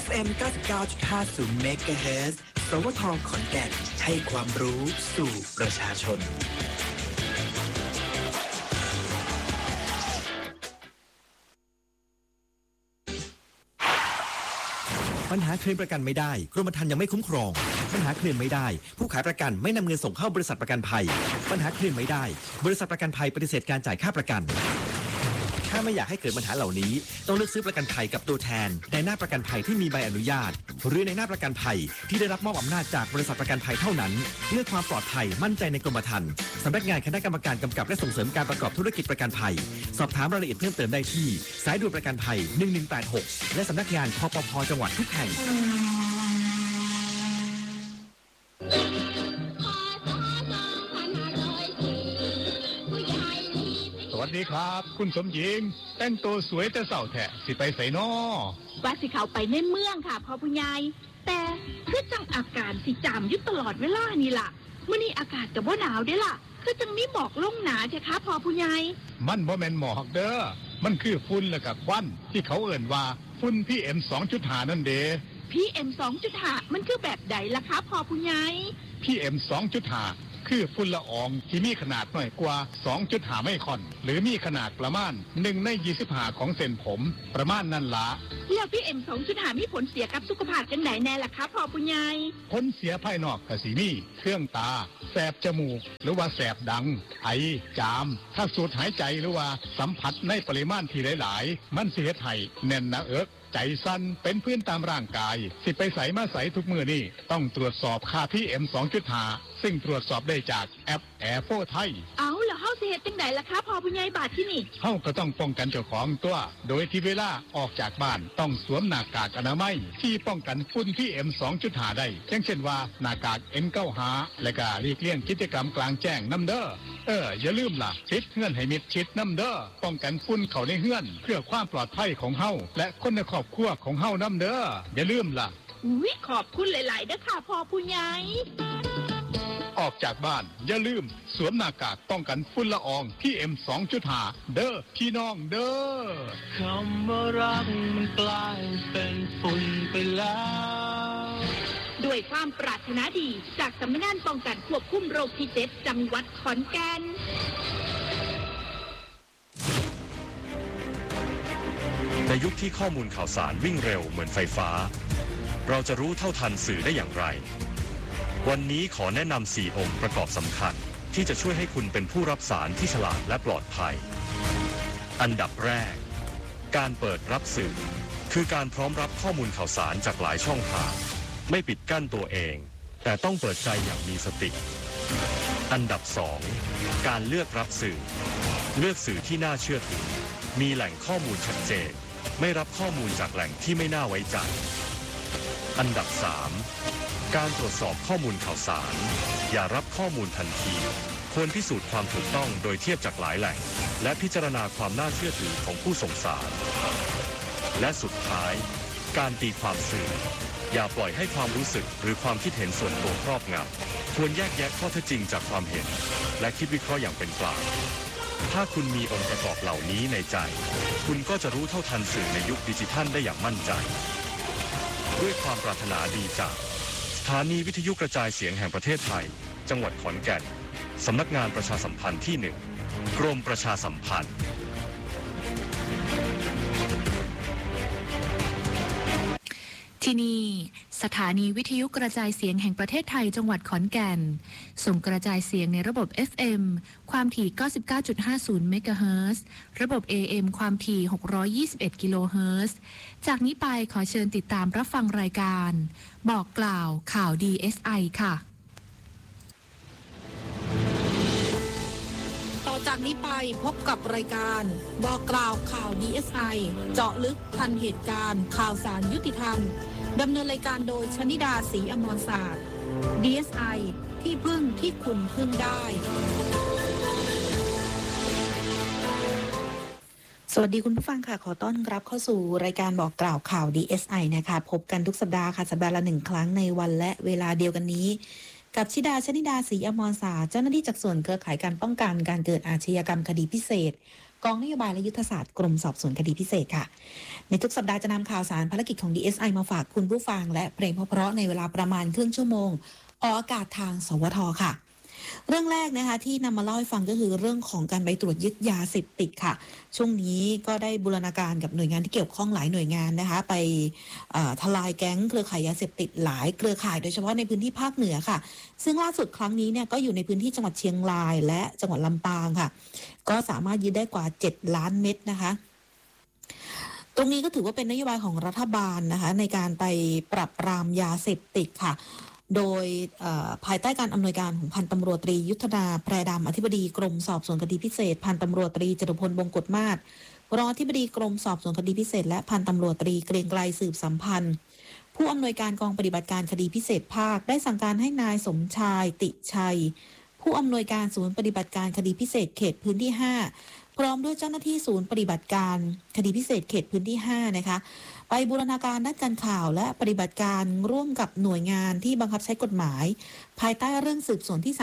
FM 99.50 MHz สวทขอนแก่นให้ความรู้สู่ประชาชนปัญหาเคลมประกันไม่ได้กรมธรรม์ยังไม่คุ้มครองปัญหาเคลมไม่ได้ผู้ขายประกันไม่นำเงินส่งเข้าบริษัทประกันภัยปัญหาเคลมไม่ได้บริษัทประกันภัยปฏิเสธการจ่ายค่าประกันถ้าไม่อยากให้เกิดปัญหาเหล่านี้ต้องเลือกซื้อประกันภัยกับตัวแทนในหน้าประกันภัยที่มีใบอนุญาตหรือในหน้าประกันภัยที่ได้รับมอบอำนาจจากบริษัทประกันภัยเท่านั้นเลือกความปลอดภัยมั่นใจในกรมธรรม์สำนักงานคณะกรรมการกำกับและส่งเสริมการประกอบธุรกิจประกันภัยสอบถามรายละเอียดเพิ่มเติมได้ที่สายด่วนประกันภัย1186และสำนักงานคปภ.จังหวัดทุกแห่งสวัสดีครับคุณสมหญิงแต่งตัวสวยแต่เศร้าแท้สิไปไสน้อว่าสิเขาไปในเมืองค่ะพ่อผู้ใหญ่แต่คือจังอาการสิจามอยู่ตลอดเวลานี่ล่ะมื้อนี้อากาศก็บ่หนาวเด้ล่ะคือจังมีหมอกลงหนาใช่คะพ่อผู้ใหญ่มันบ่แม่นหมอกเด้อมันคือฝุ่นและก็ควันที่เขาเอิ้นว่าฝุ่น PM 2.5 นั่นเด้ PM 2.5 มันคือแบบใดล่ะคะพ่อผู้ใหญ่ PM 2.5คือฝุ่นละอองที่มีขนาดน้อยกว่า 2.5 ไมครอนหรือมีขนาดประมาณ1ใน25ของเส้นผมประมาณนั้นละแล้ว PM 2.5 มีผลเสียกับสุขภาพจังไดแน่ล่ะคะพ่อผู้ใหญ่ผลเสียภายนอกก็สิมีเครื่องตาแสบจมูกหรือว่าแสบดังไอจามถ้าสูดหายใจหรือว่าสัมผัสในปริมาณที่หลายๆมันสิเฮ็ดให้แน่นหน้าอกใจสั่นเป็นพื้นตามร่างกายสิไปใส่มาใส่ทุกมื้อนี่ต้องตรวจสอบค่า PM 2.5 ซึ่งตรวจสอบได้จากแอปแอร์โฟไทยเอาแล้วเฮาสิเฮ็ดจังไดล่ะคะพ่อผู้ใหญ่บาดที่นี่เฮาก็ต้องป้องกันเจ้าของตัวโดยที่เวลาออกจากบ้านต้องสวมหน้ากากอนามัยที่ป้องกันฝุ่น PM 2.5 ได้อย่างเช่นว่าหน้ากาก N95 และก็หลีกเลี่ยงกิจกรรมกลางแจ้งนำเด้ออย่าลืมล่ะปิดเฮือนให้มิดชิดนำเด้อป้องกันฝุ่นเข้าในเฮือนเพื่อความปลอดภัยของเฮาและคนในครอบครัวของเฮานำเด้ออย่าลืมล่ะอุ๊ยขอบคุณหลายๆเด้อค่ะพ่อผู้ใหญ่ออกจากบ้านอย่าลืมสวมหน้ากากป้องกันฝุ่นละออง PM 2.5 เด้อพี่น้องเด้อคำว่ารักมันกลายเป็นฝุ่นไปแล้วด้วยความปรารถนาดีจากสำนักงานป้องกันควบคุมโรคที่ 7 จังหวัดขอนแก่นในยุคที่ข้อมูลข่าวสารวิ่งเร็วเหมือนไฟฟ้าเราจะรู้เท่าทันสื่อได้อย่างไรวันนี้ขอแนะนำ4องค์ประกอบสำคัญที่จะช่วยให้คุณเป็นผู้รับสารที่ฉลาดและปลอดภัยอันดับแรกการเปิดรับสื่อคือการพร้อมรับข้อมูลข่าวสารจากหลายช่องทางไม่ปิดกั้นตัวเองแต่ต้องเปิดใจอย่างมีสติอันดับ2การเลือกรับสื่อเลือกสื่อที่น่าเชื่อถือมีแหล่งข้อมูลชัดเจนไม่รับข้อมูลจากแหล่งที่ไม่น่าไว้ใจอันดับ3การตรวจสอบข้อมูลข่าวสารอย่ารับข้อมูลทันทีควรพิสูจน์ความถูกต้องโดยเทียบจากหลายแหล่งและพิจารณาความน่าเชื่อถือของผู้ส่งสารและสุดท้ายการตีความสื่ออย่าปล่อยให้ความรู้สึกหรือความคิดเห็นส่วนตัวครอบงำควรแยกแยะข้อเท็จจริงจากความเห็นและคิดวิเคราะห์อย่างเป็นกลางถ้าคุณมีองค์ประกอบเหล่านี้ในใจคุณก็จะรู้เท่าทันสื่อในยุคดิจิทัลได้อย่างมั่นใจด้วยความปรารถนาดีจากสถานีวิทยุกระจายเสียงแห่งประเทศไทยจังหวัดขอนแก่นสำนักงานประชาสัมพันธ์ที่1กรมประชาสัมพันธ์ที่นี่สถานีวิทยุกระจายเสียงแห่งประเทศไทยจังหวัดขอนแก่นส่งกระจายเสียงในระบบ FM ความถี่ 99.50 เมกะเฮิรตซ์ระบบ AM ความถี่ 621 กิโลเฮิรตซ์จากนี้ไปขอเชิญติดตามรับฟังรายการบอกกล่าวข่าว DSI ค่ะต่อจากนี้ไปพบกับรายการบอกกล่าวข่าว DSI เจาะลึกทันเหตุการณ์ข่าวสารยุติธรรมดำเนินรายการโดยชนิดาศรีอมรศาสตร์ DSI ที่พึ่งที่คุณพึ่งได้สวัสดีคุณผู้ฟังค่ะขอต้อนรับเข้าสู่รายการบอกกล่าวข่าว DSI นะคะพบกันทุกสัปดาห์ค่ะสัปดาห์ละ1ครั้งในวันและเวลาเดียวกันนี้กับชนิดาศรีอมรศาสตร์เจ้าหน้าที่จากส่วนเครือข่ายการป้องกันการเกิดอาชญากรรมคดีพิเศษกองนโยบายและยุทธศาสตร์กรมสอบสวนคดีพิเศษค่ะในทุกสัปดาห์จะนำข่าวสารภารกิจของ DSI มาฝากคุณผู้ฟังและเพลงเพราะๆในเวลาประมาณครึ่งชั่วโมงออกอากาศทางสวทค่ะเรื่องแรกนะคะที่นำมาเล่าให้ฟังก็คือเรื่องของการไปตรวจยึดยาเสพติดค่ะช่วงนี้ก็ได้บูรณาการกับหน่วยงานที่เกี่ยวข้องหลายหน่วยงานนะคะไปทลายแก๊งเครือข่ายยาเสพติดหลายเครือข่ายโดยเฉพาะในพื้นที่ภาคเหนือค่ะซึ่งล่าสุดครั้งนี้เนี่ยก็อยู่ในพื้นที่จังหวัดเชียงรายและจังหวัดลำปางค่ะก็สามารถยึดได้กว่า7ล้านเม็ดนะคะตรงนี้ก็ถือว่าเป็นนโยบายของรัฐบาลนะคะในการไปปราบปรามยาเสพติดค่ะโดยภายใต้การอำนวยการของพันตำรวจตรียุทธนาแพรดำอธิบดีกรมสอบสวนคดีพิเศษพันตำรวจตรีจตุพลบงกฎมาศรองอธิบดีกรมสอบสวนคดีพิเศษและพันตำรวจตรีเกรียงไกรสืบสัมพันธ์ผู้อำนวยการกองปฏิบัติการคดีพิเศษภาคได้สั่งการให้นายสมชายติชัยผู้อำนวยการศูนย์ปฏิบัติการคดีพิเศษเขตพื้นที่5พร้อมด้วยเจ้าหน้าที่ศูนย์ปฏิบัติการคดีพิเศษเขตพื้นที่5นะคะไปบูรณาการด้านการข่าวและปฏิบัติการร่วมกับหน่วยงานที่บังคับใช้กฎหมายภายใต้เรื่องสืบสวนที่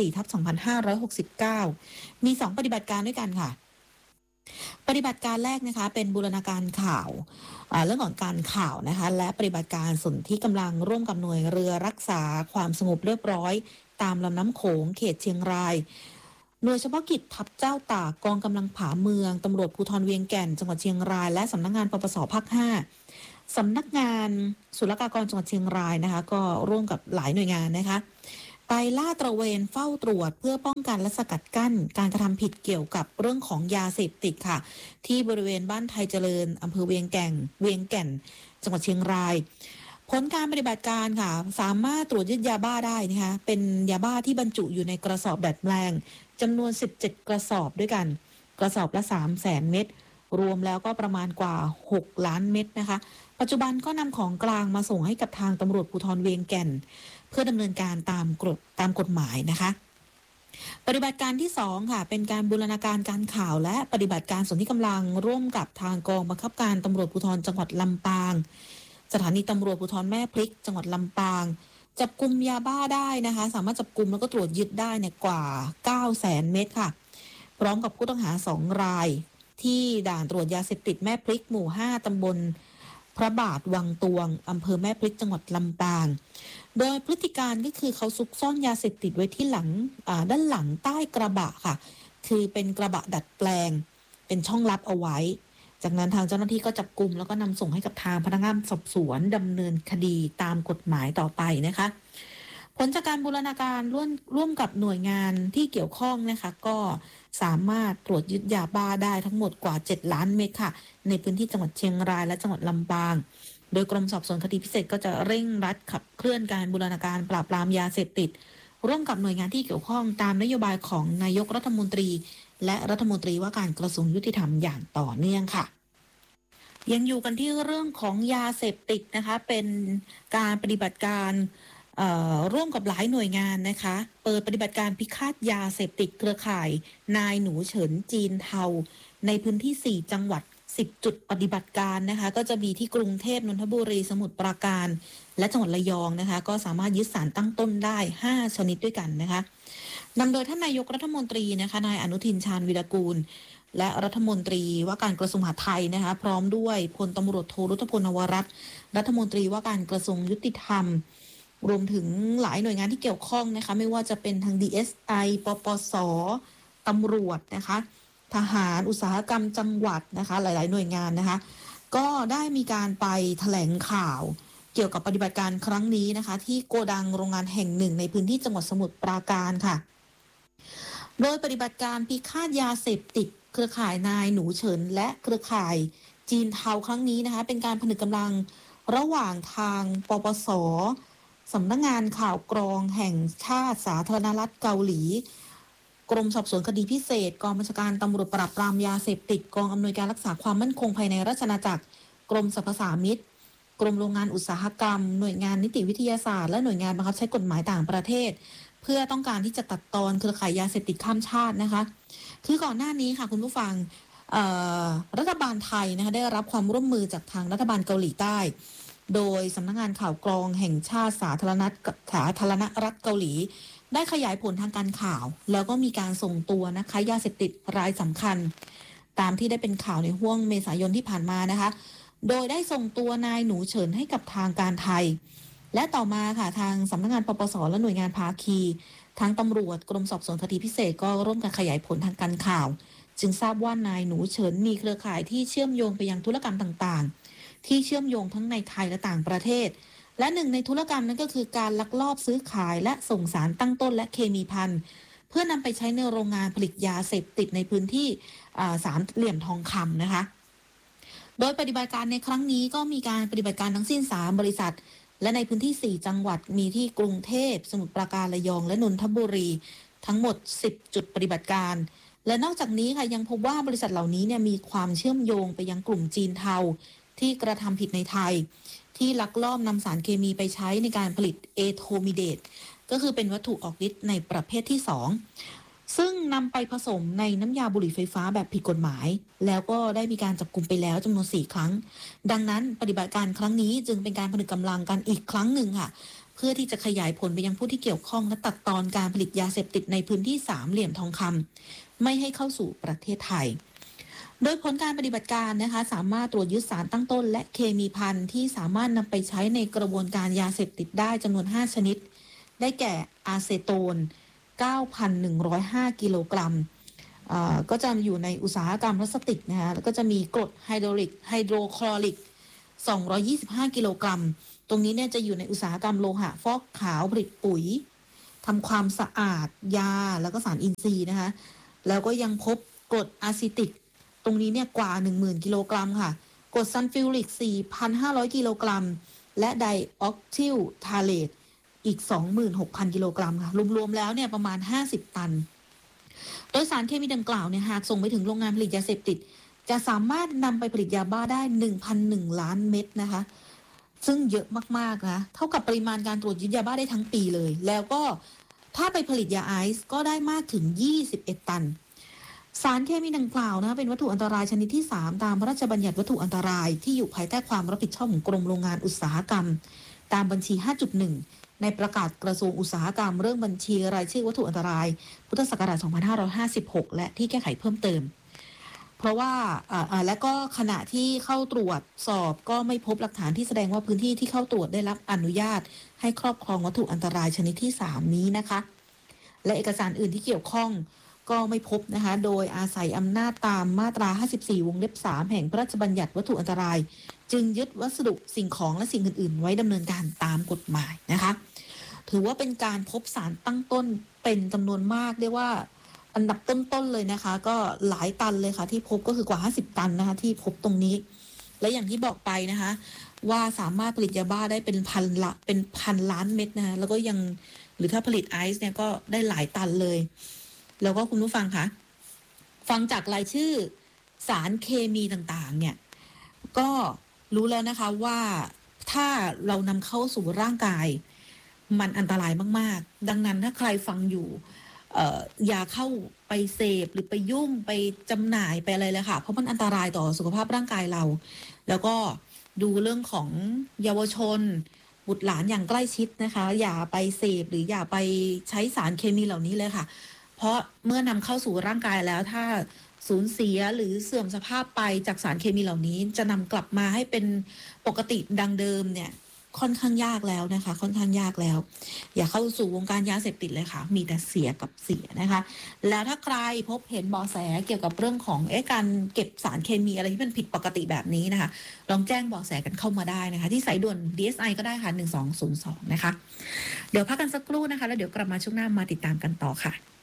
34/2569มี2ปฏิบัติการด้วยกันค่ะปฏิบัติการแรกนะคะเป็นบูรณาการข่าวเรื่องของการข่าวนะคะและปฏิบัติการสนที่กำลังร่วมกับหน่วยเรือรักษาความสงบเรียบร้อยตามลำน้ำโขงเขตเชียงรายหน่วยเฉพาะกิจทัพเจ้าตากกองกำลังผาเมืองตำรวจภูธรเวียงแก่นจังหวัดเชียงรายและสำนักงานปปสภาค5สำนักงานศุลกากรจังหวัดเชียงรายนะคะก็ร่วมกับหลายหน่วยงานนะคะไปล่าตระเวนเฝ้าตรวจเพื่อป้องกันและสกัดกั้นการกระทำผิดเกี่ยวกับเรื่องของยาเสพติดค่ะที่บริเวณบ้านไทยเจริญอำเภอเวียงแก่นจังหวัดเชียงรายผลการปฏิบัติการค่ะสามารถตรวจยึดยาบ้าได้นะคะเป็นยาบ้าที่บรรจุอยู่ในกระสอบดัดแปลงจำนวน17กระสอบด้วยกันกระสอบละ 300,000 เม็ดรวมแล้วก็ประมาณกว่า6ล้านเม็ดนะคะปัจจุบันก็นำของกลางมาส่งให้กับทางตำรวจภูธรเวียงแก่นเพื่อดำเนินการตามกฎหมายนะคะปฏิบัติการที่2ค่ะเป็นการบูรณาการการข่าวและปฏิบัติการส่วนที่กำลังร่วมกับทางกองบังคับการตำรวจภูธรจังหวัดลำปางสถานีตำรวจภูธรแม่พริกจังหวัดลำปางจับกุมยาบ้าได้นะคะสามารถจับกุมแล้วก็ตรวจยึดได้เนี่ยกว่า 900,000 เม็ดค่ะพร้อมกับผู้ต้องหา2รายที่ด่านตรวจยาเสพติดแม่พริกหมู่5ตำบลพระบาทวังตวงอำเภอแม่พริกจังหวัดลำปางโดยพฤติการก็คือเขาซุกซ่อนยาเสพติดไว้ที่หลังด้านหลังใต้กระบะค่ะคือเป็นกระบะดัดแปลงเป็นช่องลับเอาไว้จากนั้นทางเจ้าหน้าที่ก็จับกุมแล้วก็นำส่งให้กับทางพนักงานสอบสวนดำเนินคดีตามกฎหมายต่อไปนะคะผลจากการบูรณาการร่วมกับหน่วยงานที่เกี่ยวข้องนะคะก็สามารถตรวจยึดยาบ้าได้ทั้งหมดกว่า7ล้านเม็ดค่ะในพื้นที่จังหวัดเชียงรายและจังหวัดลำปางโดยกรมสอบสวนคดีพิเศษก็จะเร่งรัดขับเคลื่อนการบูรณาการปราบปรามยาเสพติดร่วมกับหน่วยงานที่เกี่ยวข้องตามนโยบายของนายกรัฐมนตรีและรัฐมนตรีว่าการกระทรวงยุติธรรมอย่างต่อเนื่องค่ะยังอยู่กันที่เรื่องของยาเสพติดนะคะเป็นการปฏิบัติการร่วมกับหลายหน่วยงานนะคะเปิดปฏิบัติการพิฆาตยาเสพติดเครือข่ายนายหนูเฉินจีนเทาในพื้นที่4จังหวัด10จุดปฏิบัติการนะคะก็จะมีที่กรุงเทพนนทบุรีสมุทรปราการและจังหวัดระยองนะคะก็สามารถยึดสารตั้งต้นได้5ชนิดด้วยกันนะคะนำโดยท่านนายกรัฐมนตรีนะคะนายอนุทินชาญวีรกูลและรัฐมนตรีว่าการกระทรวงมหาดไทยนะคะพร้อมด้วยพลตำรวจโทรุตพลนวรัตน์รัฐมนตรีว่าการกระทรวงยุติธรรมรวมถึงหลายหน่วยงานที่เกี่ยวข้องนะคะไม่ว่าจะเป็นทาง DSI ปปส.ตำรวจนะคะทหารอุตสาหกรรมจังหวัดนะคะหลายๆหน่วยงานนะคะก็ได้มีการไปแถลงข่าวเกี่ยวกับปฏิบัติการครั้งนี้นะคะที่โกดังโรงงานแห่งหนึ่งในพื้นที่จังหวัดสมุทรปราการค่ะโดยปฏิบัติการพิฆาตยาเสพติดเครือข่ายนายหนูเฉินและเครือข่ายจีนเทาครั้งนี้นะคะเป็นการผนึกกำลังระหว่างทางปปส.สำนักงานข่าวกรองแห่งชาติสาธารณรัฐเกาหลีกรมสอบสวนคดีพิเศษกองบัญชาการตำรวจปราบปรามยาเสพติดกองอำนวยการรักษาความมั่นคงภายในราชอาณาจักรกรมสรรพสามิตกรมโรงงานอุตสาหกรรมหน่วยงานนิติวิทยาศาสตร์และหน่วยงานบังคับใช้กฎหมายต่างประเทศเพื่อต้องการที่จะตัดตอนเครือข่ายยาเสพติดข้ามชาตินะคะคือก่อนหน้านี้ค่ะคุณผู้ฟังรัฐบาลไทยนะคะได้รับความร่วมมือจากทางรัฐบาลเกาหลีใต้โดยสำนักงานข่าวกรองแห่งชาติสาธารณรัฐเกาหลีได้ขยายผลทางการข่าวแล้วก็มีการส่งตัวนะคะยาเสพติดรายสำคัญตามที่ได้เป็นข่าวในห้วงเมษายนที่ผ่านมานะคะโดยได้ส่งตัวนายหนูเฉินให้กับทางการไทยและต่อมาค่ะทางสำนักงานปปสและหน่วยงานภาคีทั้งตำรวจกรมสอบสวนคดีพิเศษก็ร่วมกันขยายผลทางการข่าวจึงทราบว่านายหนูเฉินมีเครือข่ายที่เชื่อมโยงไปยังธุรกรรมต่างๆที่เชื่อมโยงทั้งในไทยและต่างประเทศและหนึ่งในธุรกรรมนั้นก็คือการลักลอบซื้อขายและส่งสารตั้งต้นและเคมีภัณฑ์เพื่อนำไปใช้ในโรงงานผลิตยาเสพติดในพื้นที่สามเหลี่ยมทองคำนะคะโดยปฏิบัติการในครั้งนี้ก็มีการปฏิบัติการทั้งสิ้น3บริษัทและในพื้นที่4จังหวัดมีที่กรุงเทพสมุทรปราการระยองและนนทบุรีทั้งหมด10จุดปฏิบัติการและนอกจากนี้ค่ะยังพบว่าบริษัทเหล่านี้เนี่ยมีความเชื่อมโยงไปยังกลุ่มจีนเทาที่กระทำผิดในไทยที่ลักลอบนำสารเคมีไปใช้ในการผลิตเอโทมิเดตก็คือเป็นวัตถุออกฤทธิ์ในประเภทที่2ซึ่งนำไปผสมในน้ำยาบุหรี่ไฟฟ้าแบบผิดกฎหมายแล้วก็ได้มีการจับกุมไปแล้วจำนวน4ครั้งดังนั้นปฏิบัติการครั้งนี้จึงเป็นการผนึกกำลังกันอีกครั้งหนึ่งค่ะเพื่อที่จะขยายผลไปยังผู้ที่เกี่ยวข้องและตัดตอนการผลิตยาเสพติดในพื้นที่สามเหลี่ยมทองคำไม่ให้เข้าสู่ประเทศไทยโดยผลการปฏิบัติการนะคะสามารถตรวจยึดสารตั้งต้นและเคมีภัณฑ์ที่สามารถนำไปใช้ในกระบวนการยาเสพติดได้จำนวน5ชนิดได้แก่อะเซโทน 9,105 กิโลกรัมก็จะอยู่ในอุตสาหกรรมพลาสติกนะคะแล้วก็จะมีกรดไฮโดรคลอริก225 กิโลกรัมตรงนี้เนี่ยจะอยู่ในอุตสาหกรรมโลหะฟอกขาวผลิตปุ๋ยทำความสะอาดยาแล้วก็สารอินทรีย์นะคะแล้วก็ยังพบกรดอะซิติกตรงนี้เนี่ยกว่า 10,000 กิโลกรัมค่ะกรดซัลฟิวริก 4,500 กิโลกรัมและไดออกทิลทาเลตอีก 26,000 กิโลกรัมค่ะรวมๆแล้วเนี่ยประมาณ50ตันโดยสารเคมีดังกล่าวเนี่ยหากส่งไปถึงโรงงานผลิตยาเสพติดจะสามารถนำไปผลิตยาบ้าได้ 1,001 ล้านเม็ดนะคะซึ่งเยอะมากๆนะเท่ากับปริมาณการตรวจยึดยาบ้าได้ทั้งปีเลยแล้วก็ถ้าไปผลิตยาไอซ์ก็ได้มากถึง21ตันสารเคมีดังกล่าวนะเป็นวัตถุอันตรายชนิดที่3ตามพระราชบัญญัติวัตถุอันตรายที่อยู่ภายใต้ความรับผิดชอบของกรมโรงงานอุตสาหกรรมตามบัญชี 5.1 ในประกาศกระทรวงอุตสาหกรรมเรื่องบัญชีรายชื่อวัตถุอันตรายพุทธศักราช 2556 และที่แก้ไขเพิ่มเติมเพราะว่าและก็ขณะที่เข้าตรวจสอบก็ไม่พบหลักฐานที่แสดงว่าพื้นที่ที่เข้าตรวจได้รับอนุญาตให้ครอบครองวัตถุอันตรายชนิดที่3นี้นะคะและเอกสารอื่นที่เกี่ยวข้องก็ไม่พบนะคะโดยอาศัยอำนาจตามมาตรา 54 วงเล็บ 3 แห่งพระราชบัญญัติวัตถุอันตรายจึงยึดวัสดุสิ่งของและสิ่งอื่นๆไว้ดำเนินการตามกฎหมายนะคะถือว่าเป็นการพบสารตั้งต้นเป็นจำนวนมากเรียกว่าอันดับต้นๆเลยนะคะก็หลายตันเลยค่ะที่พบก็คือกว่า50ตันนะคะที่พบตรงนี้และอย่างที่บอกไปนะคะว่าสามารถผลิตยาบ้าได้เป็นพันล้านเม็ดนะคะแล้วก็ยังหรือถ้าผลิตไอซ์เนี่ยก็ได้หลายตันเลยแล้วก็คุณผู้ฟังคะฟังจากรายชื่อสารเคมีต่างๆเนี่ยก็รู้แล้วนะคะว่าถ้าเรานำเข้าสู่ร่างกายมันอันตรายมากๆดังนั้นถ้าใครฟังอยู่อย่าเข้าไปเสพหรือไปยุ่งไปจำหน่ายไปอะไรเลยค่ะเพราะมันอันตรายต่อสุขภาพร่างกายเราแล้วก็ดูเรื่องของเยาวชนบุตรหลานอย่างใกล้ชิดนะคะอย่าไปเสพหรืออย่าไปใช้สารเคมีเหล่านี้เลยค่ะเพราะเมื่อนำเข้าสู่ร่างกายแล้วถ้าสูญเสียหรือเสื่อมสภาพไปจากสารเคมีเหล่านี้จะนำกลับมาให้เป็นปกติดังเดิมเนี่ยค่อนข้างยากแล้วนะคะค่อนข้างยากแล้วอย่าเข้าสู่วงการยาเสพติดเลยค่ะมีแต่เสียกับเสียนะคะแล้วถ้าใครพบเห็นเบาะแสเกี่ยวกับเรื่องของการเก็บสารเคมีอะไรที่มันผิดปกติแบบนี้นะคะลองแจ้งเบาะแสกันเข้ามาได้นะคะที่สายด่วน DSI ก็ได้ค่ะ1202นะคะเดี๋ยวพักกันสักครู่นะคะแล้วเดี๋ยวกลับมาช่วงหน้ามาติดตามกันต่อค่ะ